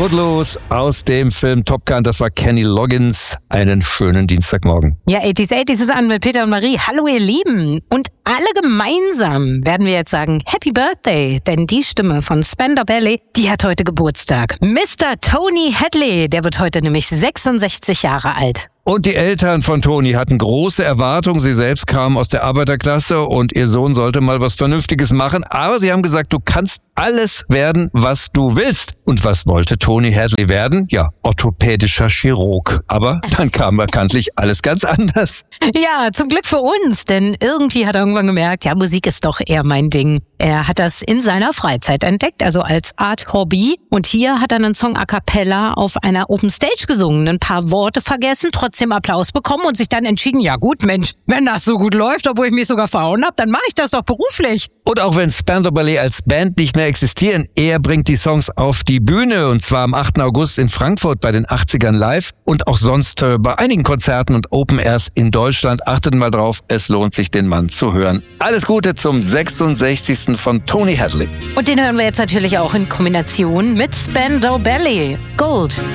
Footloose aus dem Film Top Gun, das war Kenny Loggins. Einen schönen Dienstagmorgen. Ja, 80s ist an mit Peter und Marie. Hallo ihr Lieben. Und alle gemeinsam werden wir jetzt sagen Happy Birthday, denn die Stimme von Spandau Ballet, die hat heute Geburtstag. Mr. Tony Hadley, der wird heute nämlich 66 Jahre alt. Und die Eltern von Toni hatten große Erwartungen. Sie selbst kamen aus der Arbeiterklasse und ihr Sohn sollte mal was Vernünftiges machen. Aber sie haben gesagt, du kannst alles werden, was du willst. Und was wollte Tony Hadley werden? Ja, orthopädischer Chirurg. Aber dann kam bekanntlich alles ganz anders. Ja, zum Glück für uns, denn irgendwie hat er irgendwann gemerkt, ja, Musik ist doch eher mein Ding. Er hat das in seiner Freizeit entdeckt, also als Art Hobby. Und hier hat er einen Song a cappella auf einer Open Stage gesungen, ein paar Worte vergessen, trotzdem Applaus bekommen und sich dann entschieden, ja gut, Mensch, wenn das so gut läuft, obwohl ich mich sogar verhauen habe, dann mache ich das doch beruflich. Und auch wenn Spandau Ballet als Band nicht mehr existieren, er bringt die Songs auf die Bühne und zwar am 8. August in Frankfurt bei den 80ern live und auch sonst bei einigen Konzerten und Open Airs in Deutschland. Achtet mal drauf, es lohnt sich, den Mann zu hören. Alles Gute zum 66. von Tony Hadley. Und den hören wir jetzt natürlich auch in Kombination mit Spandau Ballet. Gold.